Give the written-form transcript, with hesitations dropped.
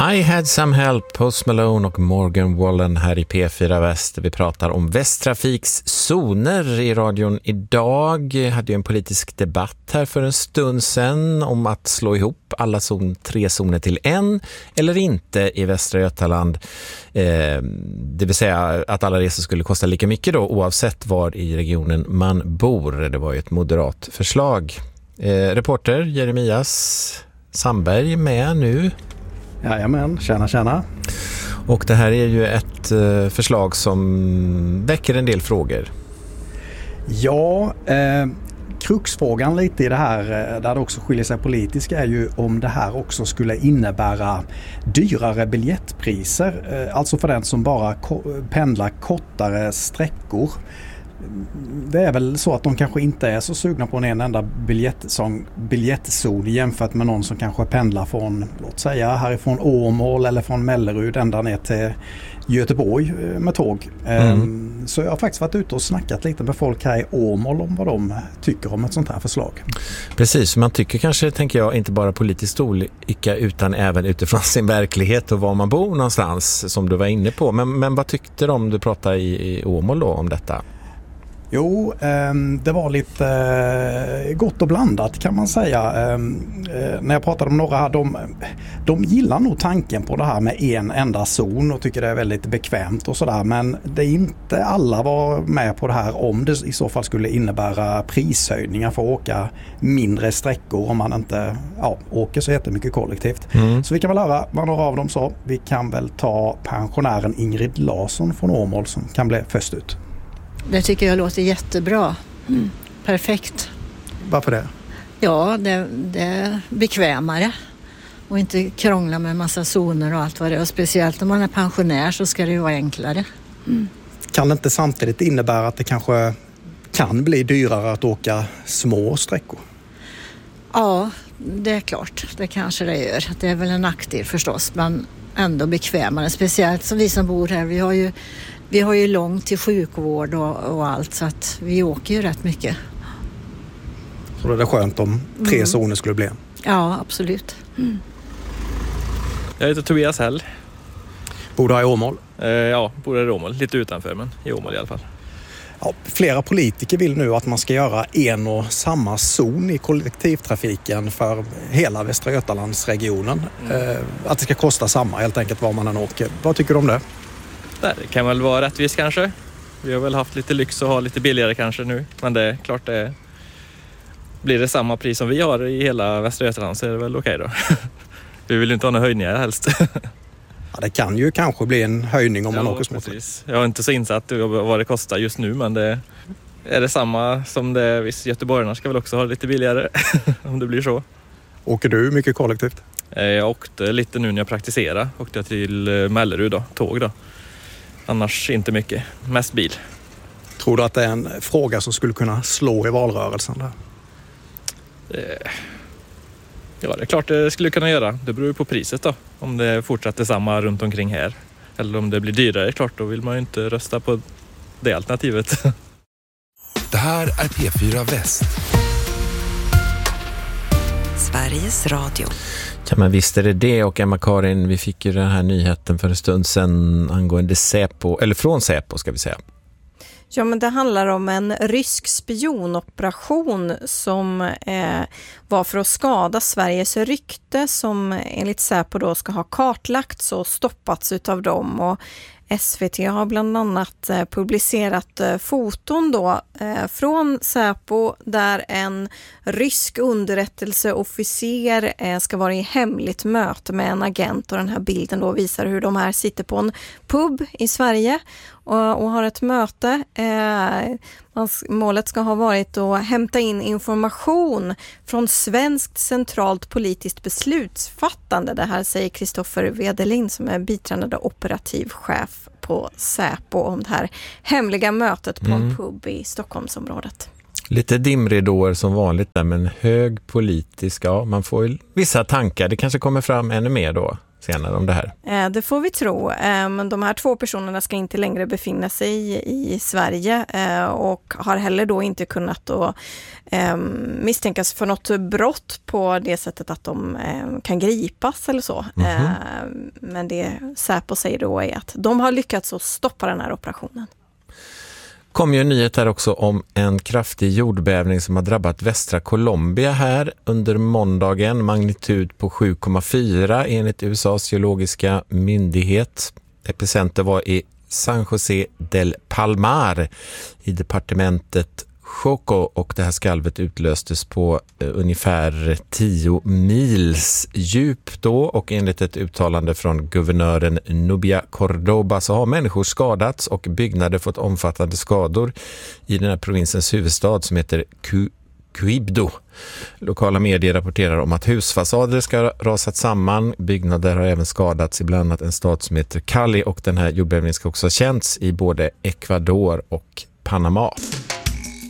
I had some help, Post Malone och Morgan Wallen här i P4 Väst. Vi pratar om Västtrafiks zoner i radion idag. Hade ju en politisk debatt här för en stund sedan om att slå ihop alla tre zoner till en eller inte i Västra Götaland. Det vill säga att alla resor skulle kosta lika mycket då, oavsett var i regionen man bor. Det var ju ett moderat förslag. Reporter Jeremias Sandberg med nu. Jajamän, tjena. Och det här är ju ett förslag som väcker en del frågor. Ja, kruxfrågan lite i det här, där det också skiljer sig politiskt, är ju om det här också skulle innebära dyrare biljettpriser. Alltså för den som bara pendlar kortare sträckor. Det är väl så att de kanske inte är så sugna på en enda biljettzon jämfört med någon som kanske pendlar från, låt säga, härifrån Åmål eller från Mellerud ända ner till Göteborg med tåg. Så jag har faktiskt varit ute och snackat lite med folk här i Åmål om vad de tycker om ett sånt här förslag. Precis, man tycker kanske, tänker jag, inte bara politiskt olika utan även utifrån sin verklighet och var man bor någonstans, som du var inne på. Men vad tyckte de, du pratade i Åmål då om detta? Jo, det var lite gott och blandat kan man säga. När jag pratade om några här, de gillar nog tanken på det här med en enda zon och tycker det är väldigt bekvämt och sådär. Men det är inte alla var med på det här om det i så fall skulle innebära prishöjningar för att åka mindre sträckor om man inte åker så jättemycket kollektivt. Så vi kan väl höra vad några av dem sa. Vi kan väl ta pensionären Ingrid Larsson från Åmål som kan bli först ut. Det tycker jag låter jättebra. Perfekt. Varför det? Ja, det är bekvämare. Och inte krångla med massa zoner och allt vad det är. Och speciellt om man är pensionär så ska det ju vara enklare. Kan det inte samtidigt innebära att det kanske kan bli dyrare att åka små sträckor? Ja, det är klart. Det kanske det gör. Det är väl en nackdel förstås. Men ändå bekvämare. Speciellt som vi som bor här. Vi har ju långt till sjukvård och allt, så att vi åker ju rätt mycket. Så det är skönt om 3 zoner skulle bli en? Ja, absolut. Jag heter Tobias Hell. Bor du här i Åmål? Ja, bor här i Åmål. Lite utanför, men i Åmål i alla fall. Ja, flera politiker vill nu att man ska göra en och samma zon i kollektivtrafiken för hela Västra Götalandsregionen. Att det ska kosta samma helt enkelt var man än åker. Vad tycker du om det? Det kan väl vara rättvist kanske. Vi har väl haft lite lyx och ha lite billigare kanske nu. Men det är klart blir det samma pris som vi har i hela Västra Götaland så är det väl okej då. Vi vill ju inte ha några höjningar helst. Ja, det kan ju kanske bli en höjning om man åker smått. Jag har inte så insatt vad det kostar just nu, men är det samma som det visst göteborgarna ska väl också ha lite billigare om det blir så. Åker du mycket kollektivt? Jag åkte lite nu när jag praktiserade. Åkte jag till Mellerud då, tåg då. Annars inte mycket, mest bil. Tror du att det är en fråga som skulle kunna slå i valrörelsen där? Ja, det är klart det skulle kunna göra. Det beror ju på priset då. Om det fortsätter samma runt omkring här. Eller om det blir dyrare, klart, då vill man ju inte rösta på det alternativet. Det här är P4 Väst. Sveriges Radio. Ja, men visst är det. Och Emma-Karin, vi fick ju den här nyheten för en stund sedan angående Säpo, eller från Säpo ska vi säga. Ja, men det handlar om en rysk spionoperation som var för att skada Sveriges rykte, som enligt Säpo då ska ha kartlagts och stoppats utav dem. Och SVT har bland annat publicerat foton då från Säpo där en rysk underrättelseofficer ska vara i hemligt möte med en agent, och den här bilden då visar hur de här sitter på en pub i Sverige och har ett möte. Målet ska ha varit att hämta in information från svenskt centralt politiskt beslutsfattande. Det här säger Kristoffer Wedelin som är biträdande operativchef på Säpo om det här hemliga mötet på en pub i Stockholmsområdet. Lite dimridåer som vanligt där, men hög politisk, ja, man får ju vissa tankar. Det kanske kommer fram ännu mer då senare om det här. Det får vi tro. Men de här 2 personerna ska inte längre befinna sig i Sverige och har heller då inte kunnat då, misstänkas för något brott på det sättet att de kan gripas eller så. Men det Säpo säger då är att de har lyckats att stoppa den här operationen. Kom ju en nyhet här också om en kraftig jordbävning som har drabbat västra Colombia här under måndagen. Magnitud på 7,4 enligt USAs geologiska myndighet. Epicenter var i San José del Palmar i departementet Choco, och det här skalvet utlöstes på ungefär 10 mils djup då, och enligt ett uttalande från guvernören Nubia Cordoba så har människor skadats och byggnader fått omfattande skador i den här provinsens huvudstad som heter Quibdó. Lokala medier rapporterar om att husfasader ska ha rasat samman. Byggnader har även skadats i bland annat en stad som heter Cali, och den här jordbävningen ska också ha känts i både Ecuador och Panama.